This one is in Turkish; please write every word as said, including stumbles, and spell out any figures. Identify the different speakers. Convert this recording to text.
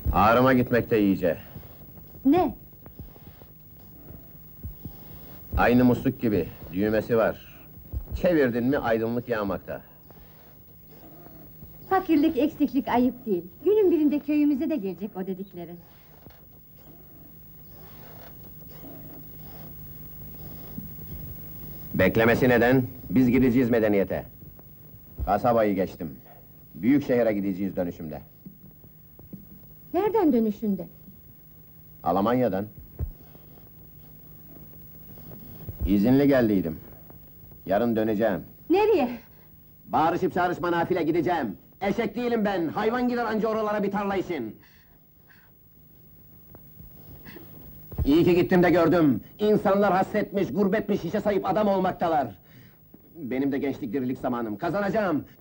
Speaker 1: Ağrıma gitmekte iyice.
Speaker 2: Ne?
Speaker 1: Aynı musluk gibi, düğmesi var. Çevirdin mi aydınlık yağmakta.
Speaker 2: Fakirlik, eksiklik ayıp değil. Günün birinde köyümüze de gelecek o dedikleri.
Speaker 1: Beklemesi neden? Biz gideceğiz medeniyete. Kasabayı geçtim. Büyük şehre gideceğiz dönüşümde.
Speaker 2: Nereden dönüşünde?
Speaker 1: Almanya'dan. İzinli geldiydim. Yarın döneceğim.
Speaker 2: Nereye?
Speaker 1: Bağırışıp çağrışma nafile gideceğim. Eşek değilim ben, hayvan gider anca oralara bir tarla için. İyi ki gittim de gördüm. İnsanlar hasretmiş, gurbetmiş, şişe sayıp adam olmaktalar. Benim de gençlik dirilik zamanım, kazanacağım.